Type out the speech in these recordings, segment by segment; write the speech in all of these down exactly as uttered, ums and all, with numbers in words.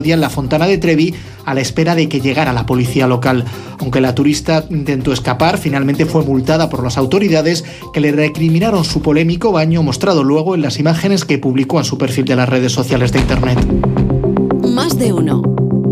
en la Fontana de Trevi a la espera de que llegara la policía local. Aunque la turista intentó escapar, finalmente fue multada por las autoridades, que le recriminaron su polémico baño, mostrado luego en las imágenes que publicó en su perfil de las redes sociales de internet. Más de uno.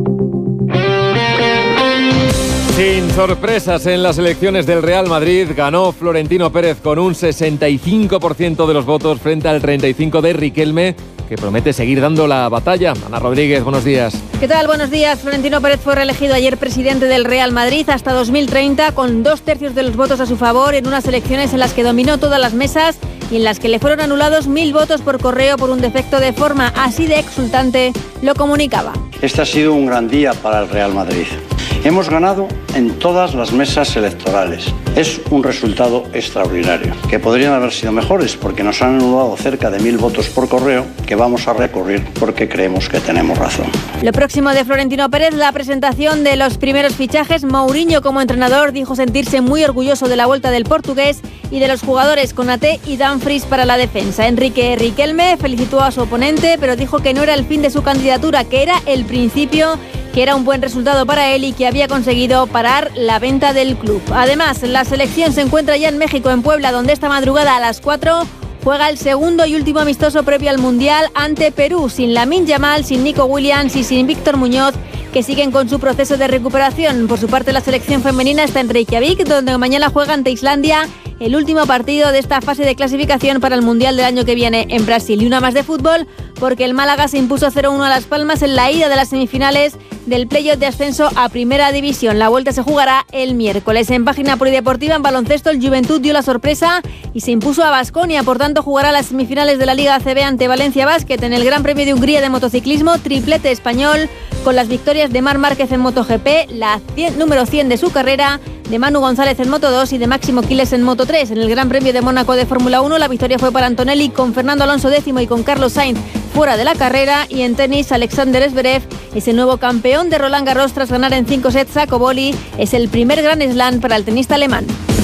Sin sorpresas en las elecciones del Real Madrid, ganó Florentino Pérez con un sesenta y cinco por ciento de los votos frente al treinta y cinco por ciento de Riquelme, que promete seguir dando la batalla. Ana Rodríguez, buenos días. ¿Qué tal? Buenos días. Florentino Pérez fue reelegido ayer presidente del Real Madrid hasta dos mil treinta, con dos tercios de los votos a su favor, en unas elecciones en las que dominó todas las mesas y en las que le fueron anulados mil votos por correo por un defecto de forma. Así de exultante lo comunicaba. Este ha sido un gran día para el Real Madrid. Hemos ganado en todas las mesas electorales. Es un resultado extraordinario, que podrían haber sido mejores porque nos han anulado cerca de mil votos por correo, que vamos a recurrir porque creemos que tenemos razón. Lo próximo de Florentino Pérez, la presentación de los primeros fichajes. Mourinho, como entrenador, dijo sentirse muy orgulloso de la vuelta del portugués y de los jugadores Konaté y Dumfries para la defensa. Enrique Riquelme felicitó a su oponente, pero dijo que no era el fin de su candidatura, que era el principio, que era un buen resultado para él y que había conseguido parar la venta del club. Además, la selección se encuentra ya en México, en Puebla, donde esta madrugada a las cuatro juega el segundo y último amistoso previo al Mundial ante Perú, sin Lamine Yamal, sin Nico Williams y sin Víctor Muñoz, que siguen con su proceso de recuperación. Por su parte, la selección femenina está en Reykjavik, donde mañana juega ante Islandia, el último partido de esta fase de clasificación para el Mundial del año que viene en Brasil. Y una más de fútbol, porque el Málaga se impuso cero uno a Las Palmas en la ida de las semifinales del playoff de ascenso a Primera División. La vuelta se jugará el miércoles. En página polideportiva, en baloncesto, el Juventud dio la sorpresa y se impuso a Baskonia. Por tanto, jugará las semifinales de la Liga A C B ante Valencia Basket en el Gran Premio de Hungría de motociclismo, triplete español, con las victorias de Marc Márquez en MotoGP, la cien, número cien de su carrera, de Manu González en Moto dos y de Máximo Quiles en Moto tres. En el Gran Premio de Mónaco de Fórmula uno, la victoria fue para Antonelli, con Fernando Alonso décimo y con Carlos Sainz fuera de la carrera. Y en tenis, Alexander Zverev es el nuevo campeón de Roland Garros tras ganar en cinco sets a Koboli. Es el primer Grand Slam para el tenista alemán.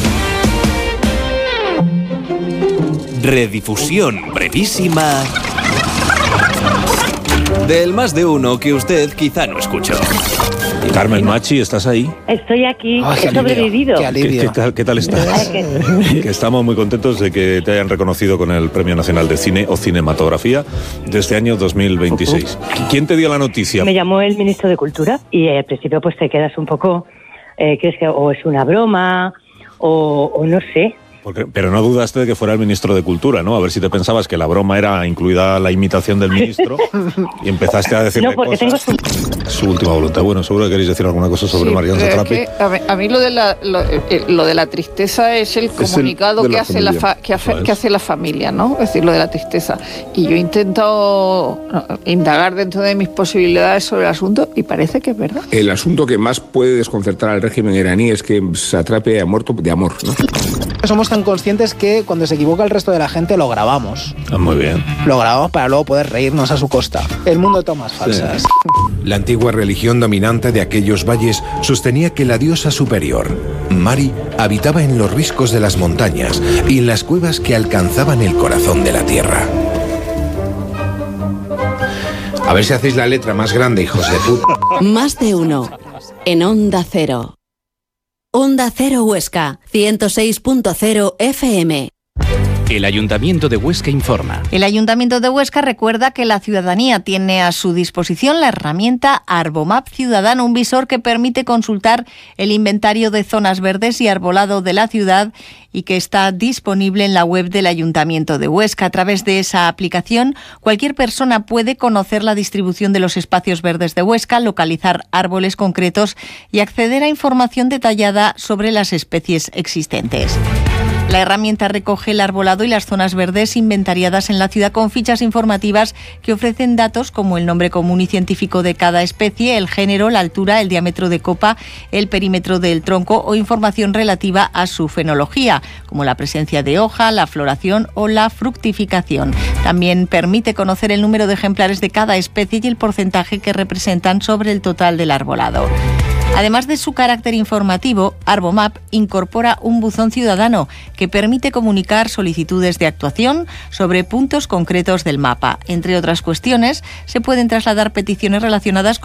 Redifusión brevísima del Más de Uno que usted quizá no escuchó. Carmen Machi, ¿estás ahí? Estoy aquí, Ay, he sobrevivido. Qué alivio. ¿Qué, qué tal, qué tal estás? Que estamos muy contentos de que te hayan reconocido con el Premio Nacional de Cine o Cinematografía de este año dos mil veintiséis. ¿Quién te dio la noticia? Me llamó el ministro de Cultura y al principio pues te quedas un poco, eh, crees que o es una broma o, o no sé. Porque, pero no dudaste de que fuera el ministro de Cultura, ¿no? A ver si te pensabas que la broma era incluida la imitación del ministro y empezaste a decirle no, porque cosas. Tengo su... su última voluntad. Bueno, seguro que queréis decir alguna cosa sobre sí, Mariano Satrapi. Es que a, mí, a mí lo de la lo, eh, lo de la tristeza es el comunicado es el que hace familia. la fa, que, hace, que hace la familia, ¿no? Es decir, lo de la tristeza. Y yo he intentado indagar dentro de mis posibilidades sobre el asunto y parece que es verdad. El asunto que más puede desconcertar al régimen iraní es que Satrapi ha muerto de amor, ¿no? Somos tan conscientes que cuando se equivoca el resto de la gente lo grabamos. Ah, muy bien. Lo grabamos para luego poder reírnos a su costa. El mundo de tomas falsas. Sí. La antigua religión dominante de aquellos valles sostenía que la diosa superior, Mari, habitaba en los riscos de las montañas y en las cuevas que alcanzaban el corazón de la tierra. A ver si hacéis la letra más grande, hijos de puta. Más de uno. En Onda Cero. Onda Cero Huesca, ciento seis punto cero F M. El Ayuntamiento de Huesca informa. El Ayuntamiento de Huesca recuerda que la ciudadanía tiene a su disposición la herramienta Arbomap Ciudadano, un visor que permite consultar el inventario de zonas verdes y arbolado de la ciudad y que está disponible en la web del Ayuntamiento de Huesca. A través de esa aplicación, cualquier persona puede conocer la distribución de los espacios verdes de Huesca, localizar árboles concretos y acceder a información detallada sobre las especies existentes. La herramienta recoge el arbolado y las zonas verdes inventariadas en la ciudad con fichas informativas que ofrecen datos como el nombre común y científico de cada especie, el género, la altura, el diámetro de copa, el perímetro del tronco o información relativa a su fenología, como la presencia de hoja, la floración o la fructificación. También permite conocer el número de ejemplares de cada especie y el porcentaje que representan sobre el total del arbolado. Además de su carácter informativo, Arbomap incorpora un buzón ciudadano que permite comunicar solicitudes de actuación sobre puntos concretos del mapa. Entre otras cuestiones, se pueden trasladar peticiones relacionadas con